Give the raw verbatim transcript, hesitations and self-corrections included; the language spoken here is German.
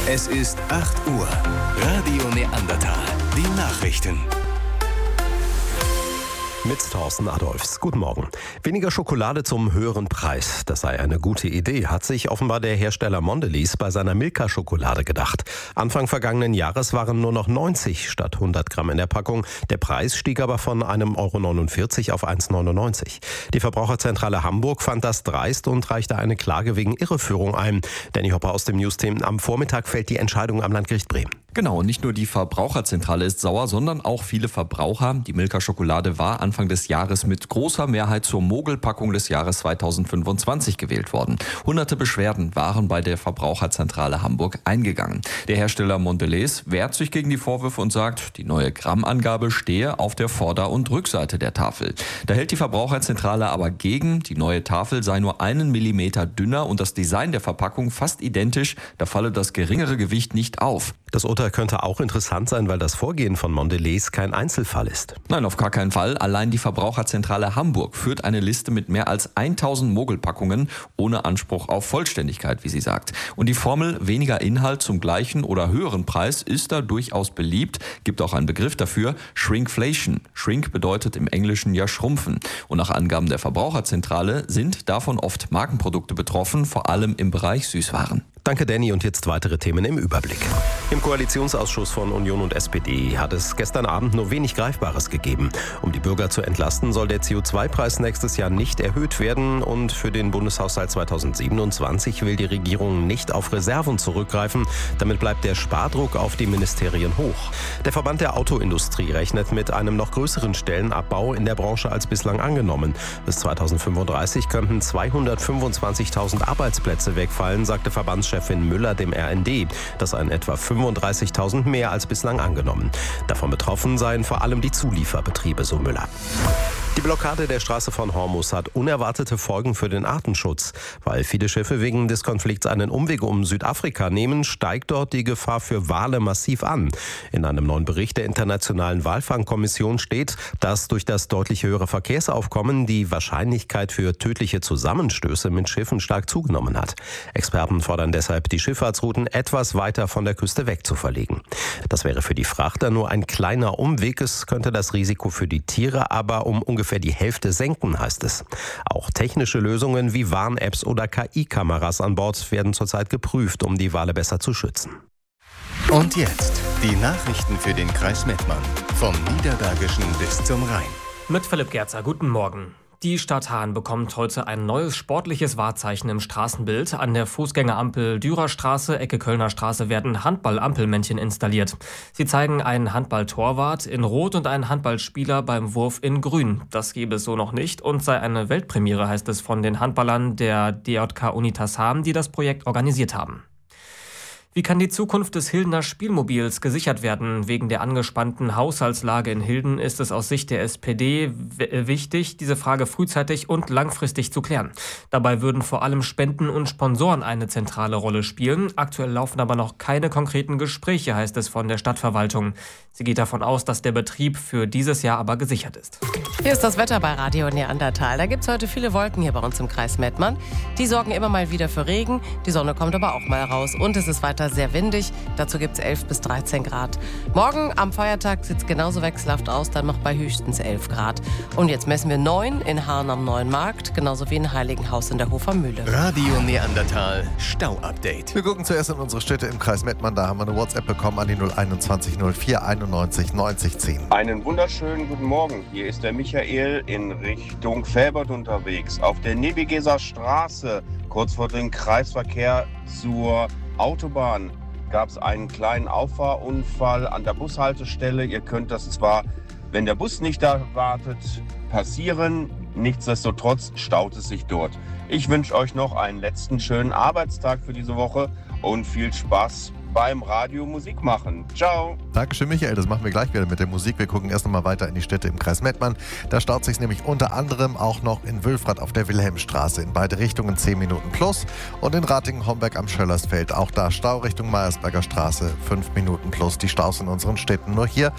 Es ist acht Uhr. Radio Neandertal. Die Nachrichten. Mit Thorsten Adolfs. Guten Morgen. Weniger Schokolade zum höheren Preis. Das sei eine gute Idee, hat sich offenbar der Hersteller Mondelez bei seiner Milka-Schokolade gedacht. Anfang vergangenen Jahres waren nur noch neunzig statt hundert Gramm in der Packung. Der Preis stieg aber von einem Euro neunundvierzig auf eins neunundneunzig. Die Verbraucherzentrale Hamburg fand das dreist und reichte eine Klage wegen Irreführung ein. Danny Hopper aus dem Newsteam. Am Vormittag fällt die Entscheidung am Landgericht Bremen. Genau, nicht nur die Verbraucherzentrale ist sauer, sondern auch viele Verbraucher. Die Milka-Schokolade war Anfang des Jahres mit großer Mehrheit zur Mogelpackung des Jahres zweitausendfünfundzwanzig gewählt worden. Hunderte Beschwerden waren bei der Verbraucherzentrale Hamburg eingegangen. Der Hersteller Mondelez wehrt sich gegen die Vorwürfe und sagt, die neue Grammangabe stehe auf der Vorder- und Rückseite der Tafel. Da hält die Verbraucherzentrale aber gegen, die neue Tafel sei nur einen Millimeter dünner und das Design der Verpackung fast identisch, da falle das geringere Gewicht nicht auf. Das Urteil könnte auch interessant sein, weil das Vorgehen von Mondelez kein Einzelfall ist. Nein, auf gar keinen Fall. Allein die Verbraucherzentrale Hamburg führt eine Liste mit mehr als tausend Mogelpackungen ohne Anspruch auf Vollständigkeit, wie sie sagt. Und die Formel weniger Inhalt zum gleichen oder höheren Preis ist da durchaus beliebt. Gibt auch einen Begriff dafür, Shrinkflation. Shrink bedeutet im Englischen ja schrumpfen. Und nach Angaben der Verbraucherzentrale sind davon oft Markenprodukte betroffen, vor allem im Bereich Süßwaren. Danke, Danny. Und jetzt weitere Themen im Überblick. Im Koalitionsausschuss von Union und S P D hat es gestern Abend nur wenig Greifbares gegeben. Um die Bürger zu entlasten, soll der C O zwei Preis nächstes Jahr nicht erhöht werden. Und für den Bundeshaushalt zweitausendsiebenundzwanzig will die Regierung nicht auf Reserven zurückgreifen. Damit bleibt der Spardruck auf die Ministerien hoch. Der Verband der Autoindustrie rechnet mit einem noch größeren Stellenabbau in der Branche als bislang angenommen. Bis zweitausendfünfunddreißig könnten zweihundertfünfundzwanzigtausend Arbeitsplätze wegfallen, sagte Verbandschef Chefin Müller dem R N D. Das seien etwa fünfunddreißigtausend mehr als bislang angenommen. Davon betroffen seien vor allem die Zulieferbetriebe, so Müller. Die Blockade der Straße von Hormuz hat unerwartete Folgen für den Artenschutz. Weil viele Schiffe wegen des Konflikts einen Umweg um Südafrika nehmen, steigt dort die Gefahr für Wale massiv an. In einem neuen Bericht der Internationalen Walfangkommission steht, dass durch das deutlich höhere Verkehrsaufkommen die Wahrscheinlichkeit für tödliche Zusammenstöße mit Schiffen stark zugenommen hat. Experten fordern deshalb, die Schifffahrtsrouten etwas weiter von der Küste weg zu verlegen. Das wäre für die Frachter nur ein kleiner Umweg. Es könnte das Risiko für die Tiere aber um ungefähr die Hälfte senken, heißt es. Auch technische Lösungen wie Warn-Apps oder K I-Kameras an Bord werden zurzeit geprüft, um die Wale besser zu schützen. Und jetzt die Nachrichten für den Kreis Mettmann. Vom Niederbergischen bis zum Rhein. Mit Philipp Gerzer, guten Morgen. Die Stadt Hahn bekommt heute ein neues sportliches Wahrzeichen im Straßenbild. An der Fußgängerampel Dürerstraße, Ecke Kölner Straße werden Handball-Ampelmännchen installiert. Sie zeigen einen Handball-Torwart in Rot und einen Handballspieler beim Wurf in Grün. Das gäbe es so noch nicht und sei eine Weltpremiere, heißt es von den Handballern der D J K Unitas Hahn, die das Projekt organisiert haben. Wie kann die Zukunft des Hildener Spielmobils gesichert werden? Wegen der angespannten Haushaltslage in Hilden ist es aus Sicht der S P D w- wichtig, diese Frage frühzeitig und langfristig zu klären. Dabei würden vor allem Spenden und Sponsoren eine zentrale Rolle spielen. Aktuell laufen aber noch keine konkreten Gespräche, heißt es von der Stadtverwaltung. Sie geht davon aus, dass der Betrieb für dieses Jahr aber gesichert ist. Hier ist das Wetter bei Radio Neandertal. Da gibt es heute viele Wolken hier bei uns im Kreis Mettmann. Die sorgen immer mal wieder für Regen. Die Sonne kommt aber auch mal raus. Und es ist weiter sehr windig. Dazu gibt es elf bis dreizehn Grad. Morgen am Feiertag sieht es genauso wechselhaft aus, dann noch bei höchstens elf Grad. Und jetzt messen wir neun in Hahn am Neuen Markt, genauso wie in Heiligenhaus in der Hofer Mühle. Radio Neandertal Stau-Update. Wir gucken zuerst in unsere Städte im Kreis Mettmann. Da haben wir eine WhatsApp bekommen an die null einundzwanzig null vier einundneunzig neunzig zehn. Einen wunderschönen guten Morgen. Hier ist der Michael in Richtung Velbert unterwegs. Auf der Nebigeser Straße, kurz vor dem Kreisverkehr zur Autobahn, gab es einen kleinen Auffahrunfall an der Bushaltestelle. Ihr könnt das zwar, wenn der Bus nicht da wartet, passieren. Nichtsdestotrotz staut es sich dort. Ich wünsche euch noch einen letzten schönen Arbeitstag für diese Woche und viel Spaß beim Radio Musik machen. Ciao. Dankeschön, Michael. Das machen wir gleich wieder mit der Musik. Wir gucken erst noch mal weiter in die Städte im Kreis Mettmann. Da staut sich nämlich unter anderem auch noch in Wülfrath auf der Wilhelmstraße in beide Richtungen zehn Minuten plus und in Ratingen-Homberg am Schöllersfeld. Auch da Stau Richtung Meiersberger Straße fünf Minuten plus. Die Staus in unseren Städten. Nur hier